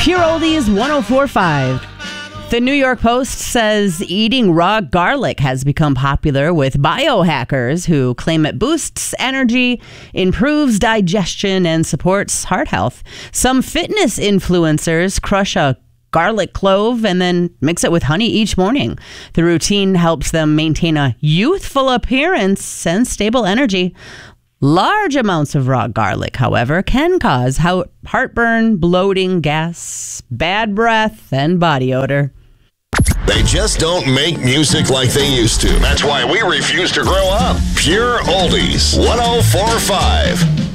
Pure Oldies 104.5. The New York Post says eating raw garlic has become popular with biohackers who claim it boosts energy, improves digestion, and supports heart health. Some fitness influencers crush a garlic clove and then mix it with honey each morning. The routine helps them maintain a youthful appearance and stable energy. Large amounts of raw garlic, however, can cause heartburn, bloating, gas, bad breath, and body odor. They just don't make music like they used to. That's why we refuse to grow up. Pure Oldies 104.5.